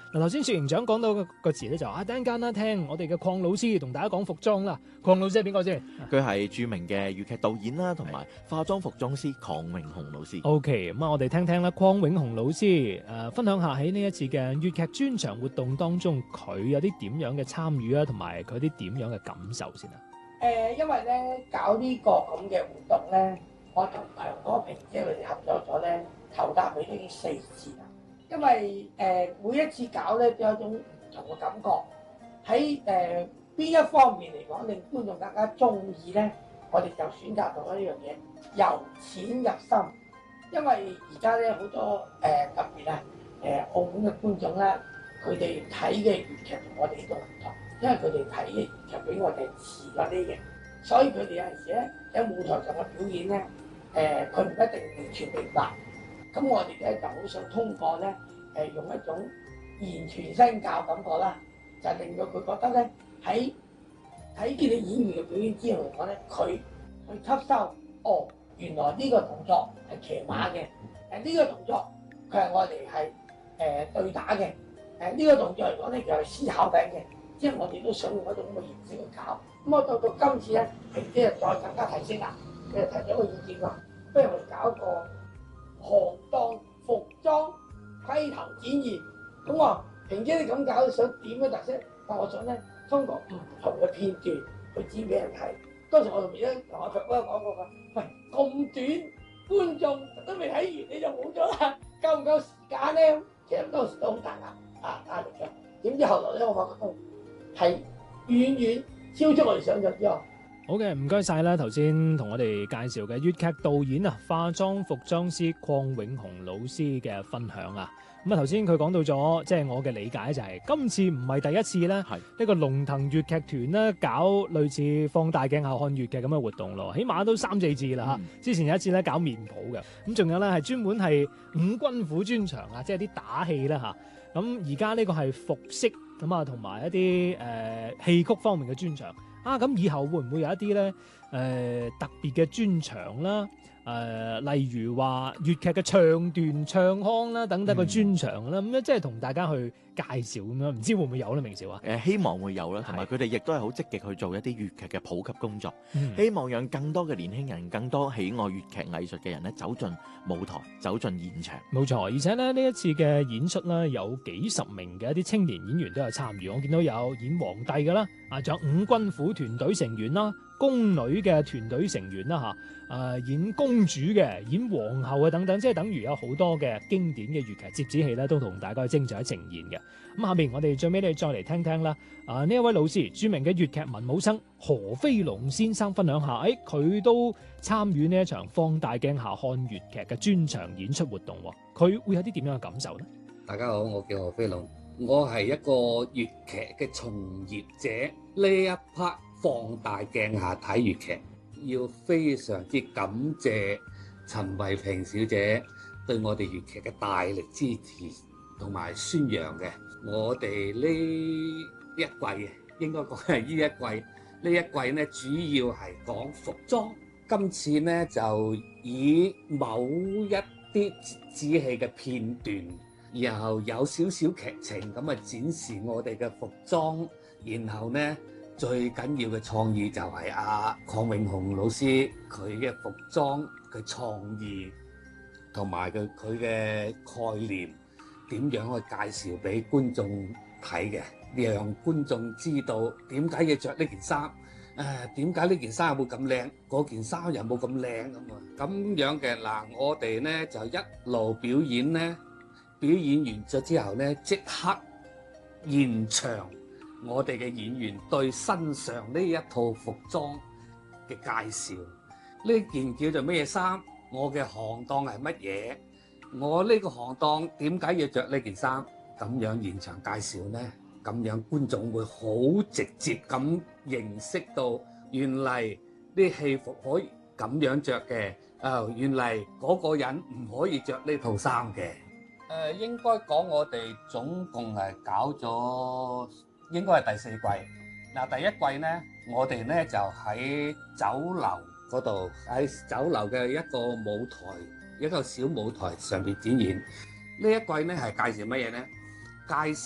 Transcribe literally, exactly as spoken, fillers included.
嗱，頭先薛營長講到個個詞咧就啊，等陣間啦，聽我哋嘅鄺老師同大家講服裝啦。鄺老師係邊個先？ 佢係著名嘅粵劇導演啦，同埋化妝服裝師鄺永紅老師。 OK，咁啊，我哋聽聽啦，鄺永紅老師誒、呃、分享下喺呢一次嘅粵劇專場活動當中，佢有啲點樣嘅參與啊，同埋佢啲點樣嘅感受先啊。 誒、呃，因為咧搞呢個咁嘅活動咧，我同埋嗰個萍姐佢哋合作咗咧，頭搭尾都已經四次啦。因為誒、呃、每一次搞咧都有一種唔同嘅感覺，喺誒邊一方面嚟講令觀眾更加中意咧，我哋就選擇咗呢樣嘢由淺入深。因為而家咧好多誒、呃、特別啊誒澳門嘅觀眾咧，佢哋睇嘅粵劇同我哋呢度唔同。因為佢哋睇嘅粵劇比我哋遲嗰啲嘅，所以佢哋有陣時咧喺舞台上嘅表演咧，誒佢唔一定完全明白。咁我哋咧就好想通過咧誒、呃、用一種言傳身教感覺啦，就令到佢覺得咧喺睇見你演員嘅表演之後嚟講咧，佢去吸收哦，原來呢個動作係騎馬嘅，誒呢個動作佢係我哋係誒對打嘅，誒呢個動作嚟講咧佢係思考緊嘅。即係我哋都想用一種咁嘅形式去搞，咁我到到今次咧，萍姐就再更加提升啦，佢就提咗個意見話，不如我哋搞一個行當服裝盔頭展現。咁我話萍姐你咁搞，想點嘅特色？但我想咧，通過唔同嘅片段去展俾人睇。當時我同萍姐同阿卓哥講過話，喂咁短，觀眾都未睇完你就冇咗啦，夠唔夠時間咧？其實當時都好大壓啊壓力嘅。點知後來咧，我發覺係遠遠超出我哋想象之外。 好嘅，唔該晒啦。頭先同我哋介紹嘅粵劇導演啊，化妝服裝師鄺永紅老師嘅分享啊。咁啊，頭先佢講到咗，即係我嘅理解就係、是、今次唔係第一次咧，呢個龍騰粵劇團咧搞類似放大鏡下看粵劇咁嘅活動咯，起碼都三四次啦嚇。嗯、之前有一次咧搞面譜嘅，咁仲有咧係專門係五軍虎專場啊，即係啲打戲啦嚇。咁而家呢個係服飾。咁啊，同埋一啲誒、呃、戲曲方面嘅專場啊，咁以後會唔會有一啲咧誒特別嘅專場啦？誒、呃，例如話粵劇嘅唱段、唱腔啦，等等嘅專場啦，咁咧、嗯、即係同大家去介紹咁樣，唔知會唔會有咧？明少啊？ 誒，希望會有啦，同埋佢哋亦都係好積極去做一啲粵劇嘅普及工作， 嗯、 希望讓更多嘅年輕人、更多喜愛粵劇藝術嘅人咧走進舞台、走進現場。冇錯，而且咧呢一次嘅演出咧，有幾十名嘅一啲青年演員都有參與，我見到有演皇帝嘅啦，啊，仲有五軍虎團隊成員啦。宮女嘅團隊成員啦嚇，誒、呃、演公主嘅、演皇后啊等等，即係等於有好多嘅經典嘅粵劇折子戲咧，都同大家去精彩呈現嘅。咁下面我哋最尾咧再嚟聽聽啦，啊呢一位老師，著名嘅粵劇文武生何飛龍先生分享下，誒、哎、佢都參與呢一場放大鏡下看粵劇嘅專場演出活動，佢會有啲點樣嘅感受呢？ 大家好，我叫何飛龍，我係一個粵劇嘅從業者，呢一 part。放大鏡下睇粵劇，要非常之感謝陳慧萍小姐對我哋粵劇嘅大力支持同埋宣揚嘅。我哋呢一季應該講係呢一季，呢一季呢主要係講服裝。今次呢就以某一啲折子戲嘅片段，然後有少少劇情咁啊展示我哋嘅服裝，然後呢。最緊要嘅創意就係阿鄺永紅老師佢嘅服裝嘅創意同埋佢佢嘅概念點樣去介紹俾觀眾睇嘅，讓觀眾知道點解要着呢件衫，誒點解呢件衫有冇咁靚，嗰件衫又冇咁靚咁啊，咁樣嘅嗱，我哋呢就一路表演呢，表演完咗之後呢，即刻現場。我哋嘅演員對身上呢一套服裝嘅介紹，呢件叫做咩衫？我嘅行當係乜嘢？我呢個行當點解要着呢件衫？咁樣現場介紹呢，咁樣觀眾會好直接咁認識到，原嚟啲戲服可以咁樣着嘅。啊，原嚟嗰個人唔可以着呢套衫嘅。誒，應該講我哋總共係搞咗。應該係第四季。嗱，第一季呢，我哋呢就喺酒樓嗰度，喺酒樓嘅一個舞台，一個小舞台上邊展演。呢一季呢係介紹乜嘢呢？介紹